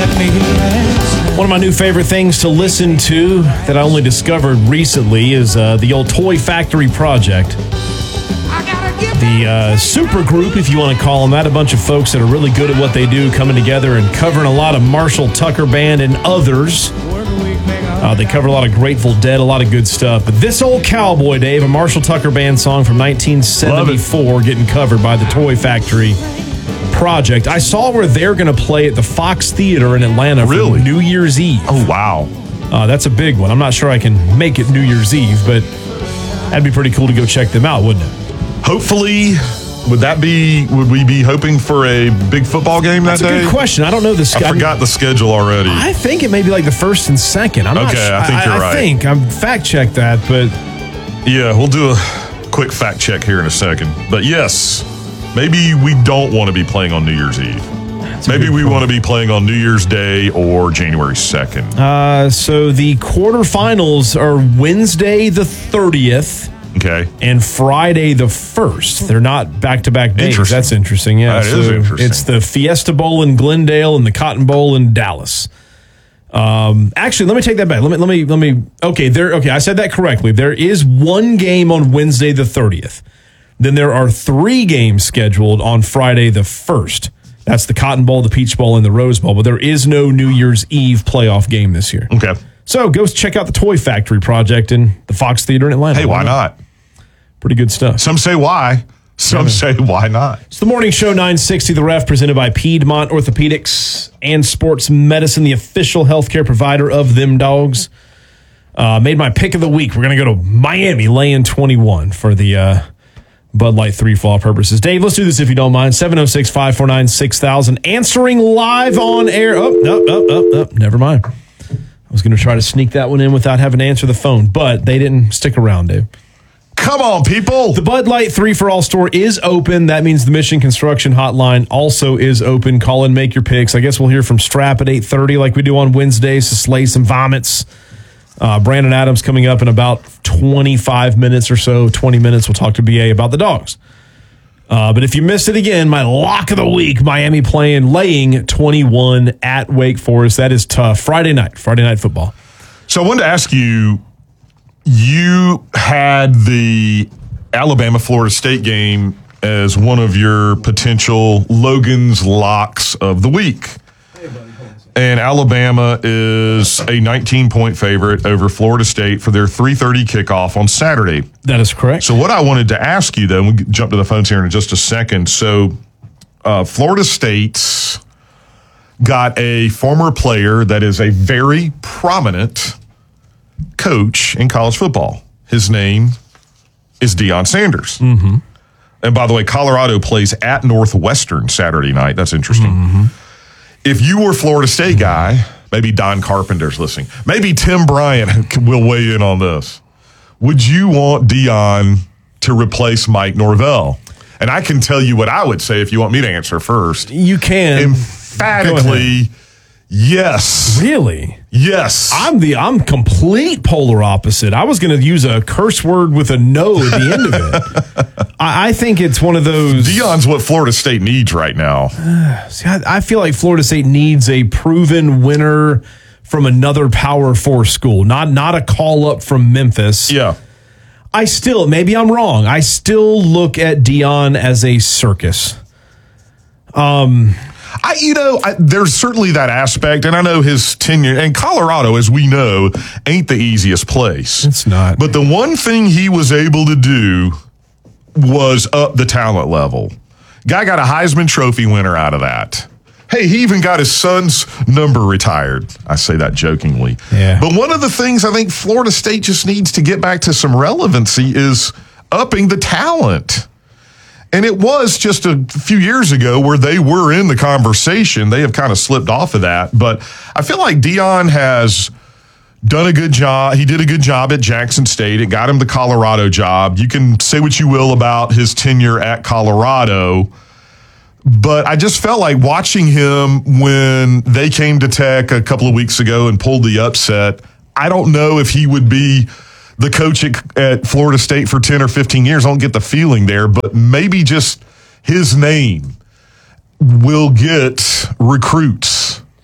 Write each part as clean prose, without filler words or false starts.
One of my new favorite things to listen to that I only discovered recently is the old Toy Factory Project. The super group, if you want to call them that, a bunch of folks that are really good at what they do, coming together and covering a lot of Marshall Tucker Band and others. They cover a lot of Grateful Dead, a lot of good stuff. But this old cowboy, Dave, a Marshall Tucker Band song from 1974, getting covered by the Toy Factory Project. I saw where they're going to play at the Fox Theater in Atlanta for New Year's Eve. Oh, wow. That's a big one. I'm not sure I can make it New Year's Eve, but that'd be pretty cool to go check them out, wouldn't it? Hopefully, would we be hoping for a big football game that day? That's a good question. I don't know the schedule. I forgot the schedule already. I think it may be like the first and second. I'm not sure. I think you're right. I'm fact-check that, but... Yeah, we'll do a quick fact check here in a second. But yes, maybe we don't want to be playing on New Year's Eve. Maybe we want to be playing on New Year's Day or January 2nd. So the quarterfinals are Wednesday the 30th. Okay. And Friday the 1st. They're not back-to-back days. That's interesting. Yeah, that is interesting. It's the Fiesta Bowl in Glendale and the Cotton Bowl in Dallas. Actually, let me take that back. Let me. Okay, I said that correctly. There is one game on Wednesday the 30th. Then there are 3 games scheduled on Friday the 1st. That's the Cotton Bowl, the Peach Bowl, and the Rose Bowl. But there is no New Year's Eve playoff game this year. Okay. So go check out the Toy Factory Project in the Fox Theater in Atlanta. Hey, why not? Pretty good stuff. Some say why. Some say why not. It's the Morning Show 960, The Ref, presented by Piedmont Orthopedics and Sports Medicine, the official healthcare provider of them dogs. Made my pick of the week. We're going to go to Miami, laying 21 for the Bud Light 3 for all purposes. Dave, let's do this if you don't mind. 706-549-6000. Answering live on air. Oh, never mind. I was going to try to sneak that one in without having to answer the phone, but they didn't stick around, Dave. Come on, people. The Bud Light 3 for All store is open. That means the Mission Construction Hotline also is open. Call and make your picks. I guess we'll hear from Strap at 8:30 like we do on Wednesdays to slay some vomits. Brandon Adams coming up in about 25 minutes or so, 20 minutes. We'll talk to BA about the dogs. But if you missed it again, my lock of the week, Miami laying 21 at Wake Forest. That is tough. Friday night football. So I wanted to ask you, you had the Alabama-Florida State game as one of your potential Logan's locks of the week. Hey, buddy. And Alabama is a 19-point favorite over Florida State for their 3:30 kickoff on Saturday. That is correct. So what I wanted to ask you, though, and we'll jump to the phones here in just a second. So Florida State's got a former player that is a very prominent coach in college football. His name is Deion Sanders. Mm-hmm. And by the way, Colorado plays at Northwestern Saturday night. That's interesting. Mm-hmm. If you were a Florida State guy, maybe Don Carpenter's listening, maybe Tim Bryant will weigh in on this. Would you want Deion to replace Mike Norvell? And I can tell you what I would say if you want me to answer first. You can. Emphatically, yes. Really? Yes. I'm complete polar opposite. I was going to use a curse word with a no at the end of it. I think it's one of those. Deion's what Florida State needs right now. See, I feel like Florida State needs a proven winner from another Power 4 school, not a call up from Memphis. Yeah. Maybe I'm wrong. I still look at Deion as a circus. There's certainly that aspect, and I know his tenure, and Colorado, as we know, ain't the easiest place. It's not. But the one thing he was able to do was up the talent level. Guy got a Heisman Trophy winner out of that. Hey, he even got his son's number retired. I say that jokingly. Yeah. But one of the things I think Florida State just needs to get back to some relevancy is upping the talent. And it was just a few years ago where they were in the conversation. They have kind of slipped off of that. But I feel like Deion has done a good job. He did a good job at Jackson State. It got him the Colorado job. You can say what you will about his tenure at Colorado, but I just felt like watching him when they came to Tech a couple of weeks ago and pulled the upset. I don't know if he would be the coach at Florida State for 10 or 15 years. I don't get the feeling there, but maybe just his name will get recruits.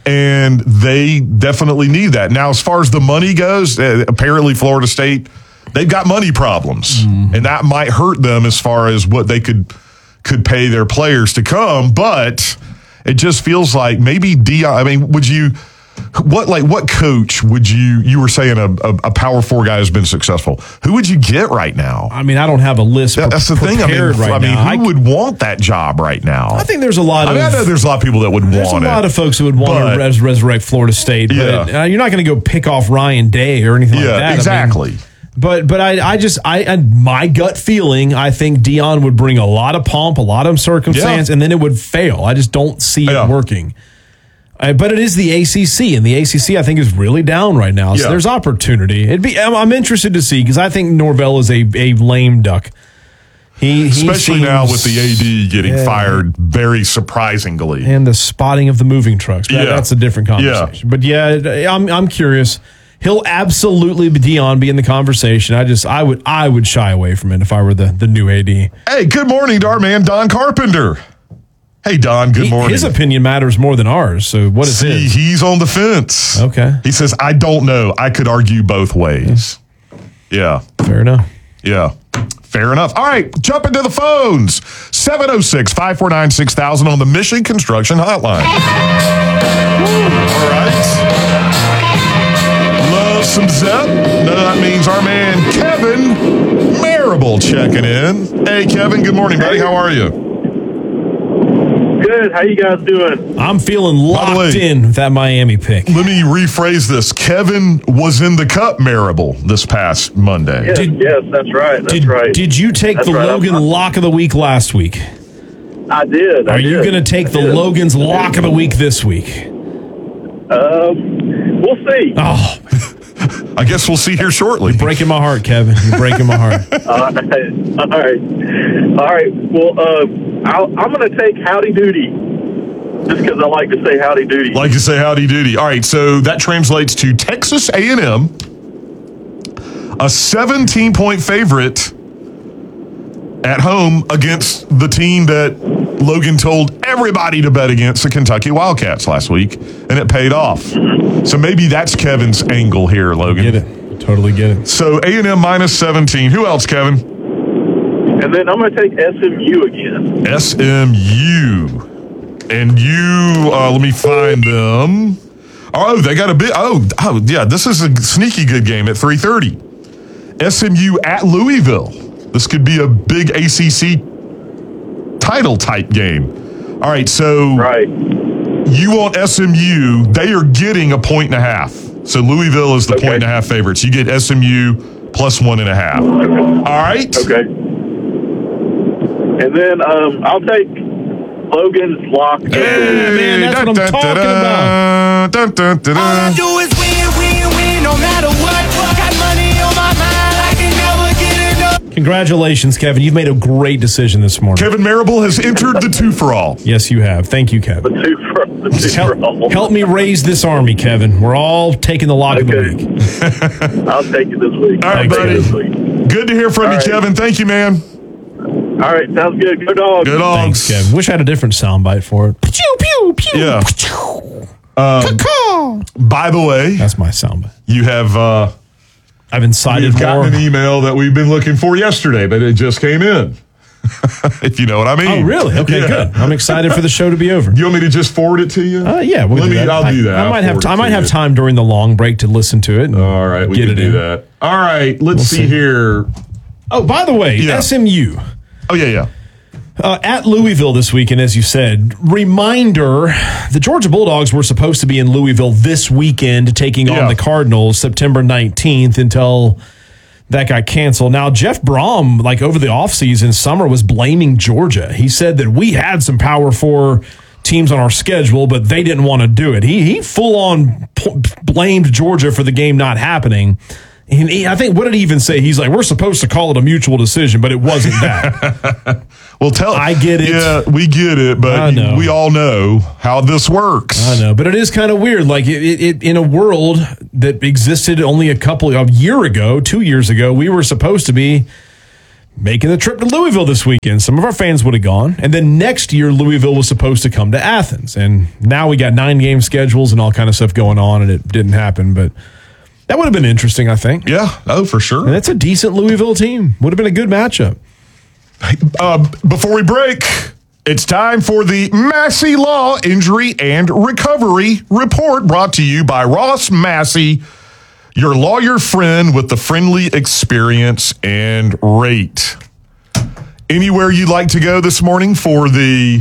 And they definitely need that. Now, as far as the money goes, apparently Florida State, they've got money problems. And that might hurt them as far as what they could pay their players to come. But it just feels like maybe Deion, I mean, what coach would you were saying a Power 4 guy has been successful. Who would you get right now? I mean, I don't have a list. That's the thing. Who would want that job right now? I think there's a lot I know there's a lot of people that would want it. There's a lot of folks who would want to resurrect Florida State. But you're not going to go pick off Ryan Day or anything like that. Yeah, exactly. But I my gut feeling, I think Deion would bring a lot of pomp, a lot of circumstance, and then it would fail. I just don't see it working. But it is the ACC, and the ACC I think is really down right now. So there's opportunity. I'm interested to see because I think Norvell is a lame duck. Especially now with the AD getting fired very surprisingly, and the spotting of the moving trucks. That's a different conversation. But I'm curious. He'll absolutely Deion be in the conversation. I would shy away from it if I were the new AD. Hey, good morning to our man Don Carpenter. Hey, Don, good morning. His opinion matters more than ours, so what is his? He's on the fence. Okay. He says, I don't know. I could argue both ways. Yeah. Fair enough. Yeah. Fair enough. All right, jump into the phones. 706-549-6000 on the Mission Construction Hotline. All right. Love some Zep. No, that means our man Kevin Marable checking in. Hey, Kevin, good morning, buddy. How are you? Good. How you guys doing? I'm feeling locked in with that Miami pick. Let me rephrase this. Kevin was in the Cup Marable this past Monday. Yes, that's right. Did you take the Logan lock of the week last week? I did. Are you going to take the Logan's lock of the week this week? We'll see. Oh, I guess we'll see here shortly. You're breaking my heart, Kevin. You're breaking my heart. All right. Well, I'm going to take Howdy Doody just because I like to say Howdy Doody. Like to say Howdy Doody. All right, so that translates to Texas A&M, a 17-point favorite at home against the team that Logan told everybody to bet against, the Kentucky Wildcats, last week, and it paid off. So maybe that's Kevin's angle here, Logan. Get it. Totally get it. So A&M minus 17. Who else, Kevin? And then I'm going to take SMU again. SMU. And you, let me find them. Oh, they got a bit. Oh, yeah, this is a sneaky good game at 3:30. SMU at Louisville. This could be a big ACC title type game. All right, so you want SMU. They are getting a 1.5. So Louisville is the 1.5 favorites. You get SMU plus 1.5. All right. Okay. And then I'll take Logan's lock. Yeah, man, that's what I'm talking about. All I do is win, no matter what. Got money on my mind, I can never get enough. Congratulations, Kevin. You've made a great decision this morning. Kevin Marable has entered the two-for-all. Yes, you have. Thank you, Kevin. Help me raise this army, Kevin. We're all taking the lock of the week. I'll take it this week. All right, buddy. Good to hear from you, Kevin. Thank you, man. All right, sounds good. Go Dogs. Good dogs. Thanks, Kevin. Wish I had a different soundbite for it. Pew, pew, pew. Yeah. By the way, that's my soundbite. You have I've incited we've gotten an email that we've been looking for yesterday, but it just came in. If you know what I mean. Oh, really? Okay, good. I'm excited for the show to be over. You want me to just forward it to you? Yeah, I'll do that. I might have time during the long break to listen to it. All right, we can do that. All right, let's see here. Oh, by the way, SMU. Oh, yeah. At Louisville this weekend, as you said, reminder, the Georgia Bulldogs were supposed to be in Louisville this weekend taking on the Cardinals September 19th until that got canceled. Now, Jeff Brom, over the offseason, summer, was blaming Georgia. He said that we had some Power 4 teams on our schedule, but they didn't want to do it. He full-on blamed Georgia for the game not happening. And I think, what did he even say? He's like, we're supposed to call it a mutual decision, but it wasn't that. Well, I get it. Yeah, we get it, but we all know how this works. I know, but it is kind of weird. It in a world that existed only a couple of year ago, 2 years ago, we were supposed to be making the trip to Louisville this weekend. Some of our fans would have gone. And then next year, Louisville was supposed to come to Athens. And now we got 9-game schedules and all kind of stuff going on, and it didn't happen. But that would have been interesting, I think. Yeah, for sure. And that's a decent Louisville team. Would have been a good matchup. Before we break, it's time for the Massey Law Injury and Recovery Report, brought to you by Ross Massey, your lawyer friend with the friendly experience and rate. Anywhere you'd like to go this morning for the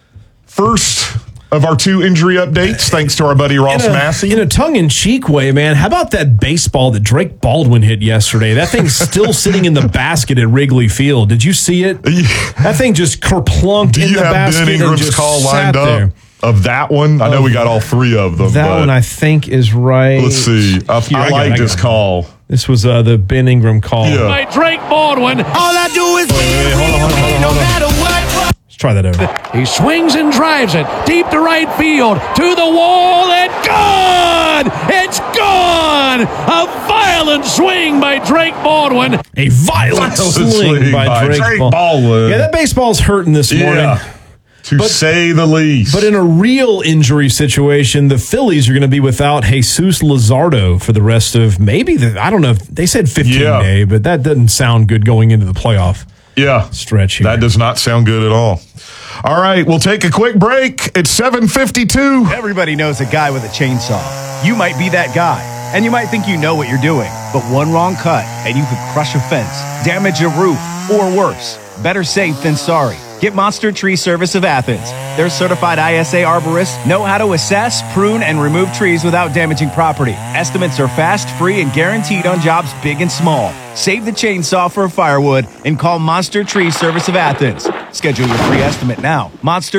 first of our 2 injury updates, thanks to our buddy Ross Massey? In a tongue-in-cheek way, man, how about that baseball that Drake Baldwin hit yesterday? That thing's still sitting in the basket at Wrigley Field. Did you see it? That thing just kerplunked in the basket. Do you have Ben Ingram's call lined up there. Of that one? I know we got all 3 of them. That one, I think, is right. Let's see. I like this call. This was the Ben Ingram call. Yeah. By Drake Baldwin. All I do is win, no matter what. Let's try that over. He swings and drives it deep to right field, to the wall, and gone! It's gone! A violent swing by Drake Baldwin. A violent swing by Drake Baldwin. Yeah, that baseball's hurting this morning. To say the least. But in a real injury situation, the Phillies are going to be without Jesus Luzardo for the rest of I don't know, they said 15-day, but that doesn't sound good going into the playoff stretch here. That does not sound good at all. All right, we'll take a quick break. It's 7:52. Everybody knows a guy with a chainsaw. You might be that guy, and you might think you know what you're doing, but one wrong cut, and you could crush a fence, damage a roof, or worse. Better safe than sorry. Get Monster Tree Service of Athens. Their certified ISA arborists know how to assess, prune, and remove trees without damaging property. Estimates are fast, free, and guaranteed on jobs big and small. Save the chainsaw for firewood and call Monster Tree Service of Athens. Schedule your free estimate now.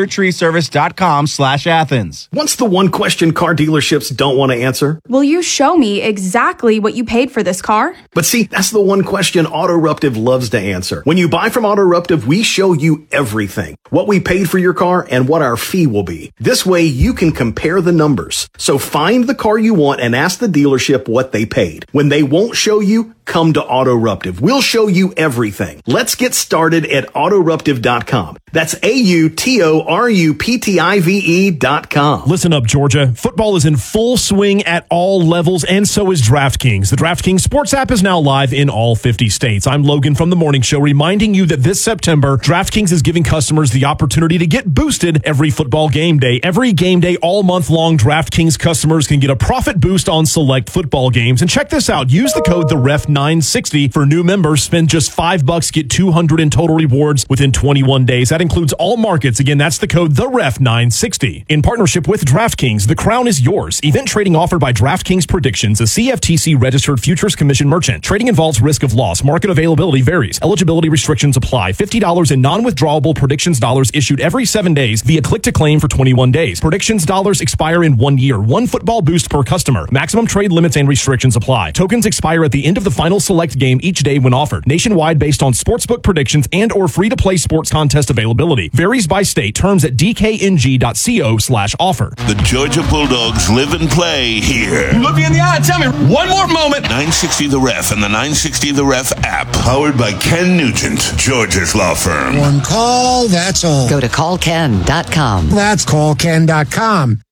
MonsterTreeService.com/Athens. What's the one question car dealerships don't want to answer? Will you show me exactly what you paid for this car? But see, that's the one question Autoruptive loves to answer. When you buy from Autoruptive, we show you everything. What we paid for your car and what our fee will be. This way you can compare the numbers. So find the car you want and ask the dealership what they paid. When they won't show you, come to Autoruptive. We'll show you everything. Let's get started at Autoruptive.com. That's AUTORUPTIVE.com. Listen up, Georgia. Football is in full swing at all levels, and so is DraftKings. The DraftKings Sports app is now live in all 50 states. I'm Logan from The Morning Show, reminding you that this September, DraftKings is giving customers the opportunity to get boosted every football game day. Every game day all month long, DraftKings customers can get a profit boost on select football games. And check this out. Use the code TheRef960 for new members. Spend just $5, get $200 in total rewards within 21 days. That includes all markets. Again, that's the code TheRef960. In partnership with DraftKings, the crown is yours. Event trading offered by DraftKings Predictions, a CFTC registered futures commission merchant. Trading involves risk of loss. Market availability varies. Eligibility restrictions apply. $50 in non-withdrawable predictions dollars issued every 7 days via click to claim for 21 days. Predictions dollars expire in 1 year. One football boost per customer. Maximum trade limits and restrictions apply. Tokens expire at the end of the final select game each day when offered. Nationwide based on sportsbook predictions and or free-to-play sports contest availability. Varies by state. Terms at dkng.co/offer. The Georgia Bulldogs live and play here. Look me in the eye and tell me one more moment. 960 The Ref and the 960 The Ref app. Powered by Ken Nugent, Georgia's law firm. One call, that's all. Go to callken.com. That's callken.com.